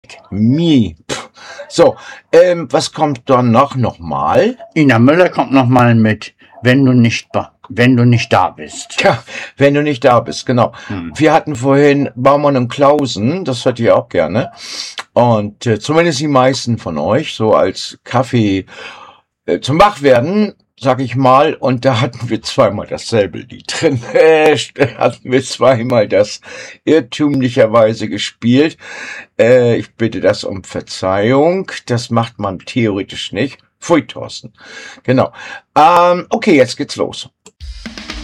So, was kommt dann nochmal? Ina Müller kommt nochmal mit, wenn du nicht da bist. Ja, wenn du nicht da bist, genau. Wir hatten vorhin Baumann und Klausen, das hört ihr auch gerne. Und zumindest die meisten von euch, so als Kaffee zum Wachwerden, sag ich mal. Und da hatten wir zweimal dasselbe Lied drin. Hatten wir zweimal das irrtümlicherweise gespielt. Ich bitte das um Verzeihung. Das macht man theoretisch nicht. Pfui, Thorsten. Genau. Okay, jetzt geht's los.